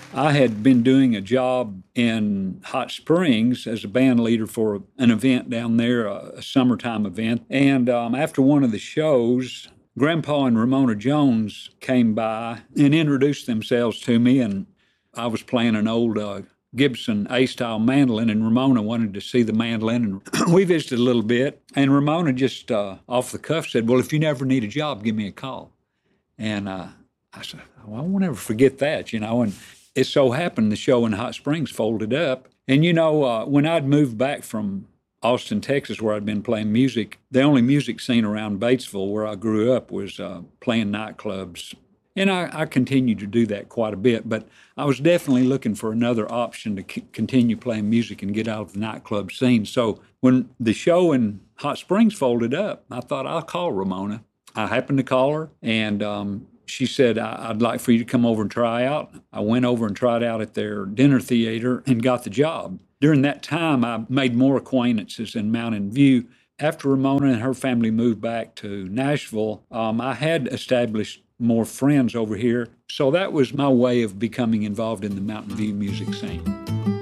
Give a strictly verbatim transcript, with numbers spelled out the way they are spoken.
I had been doing a job in Hot Springs as a band leader for an event down there, a, a summertime event. And um, after one of the shows, Grandpa and Ramona Jones came by and introduced themselves to me. And I was playing an old uh, Gibson A-style mandolin, and Ramona wanted to see the mandolin. And we visited a little bit. And Ramona just uh, off the cuff said, "Well, if you never need a job, give me a call." And uh, I said, "Well, I won't ever forget that, you know." And it so happened the show in Hot Springs folded up. And, you know, uh, when I'd moved back from Austin, Texas, where I'd been playing music, the only music scene around Batesville, where I grew up, was uh, playing nightclubs. And I, I continued to do that quite a bit, but I was definitely looking for another option to c- continue playing music and get out of the nightclub scene. So when the show in Hot Springs folded up, I thought, I'll call Ramona. I happened to call her, and um, she said, I- I'd like for you to come over and try out. I went over and tried out at their dinner theater and got the job. During that time, I made more acquaintances in Mountain View. After Ramona and her family moved back to Nashville, um, I had established more friends over here. So that was my way of becoming involved in the Mountain View music scene.